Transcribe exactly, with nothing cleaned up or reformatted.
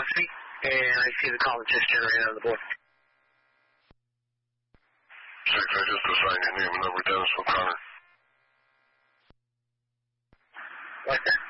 me, and I see the column just generated on the board. Six, I just assigned your name and number, Dennis O'Connor. What's that?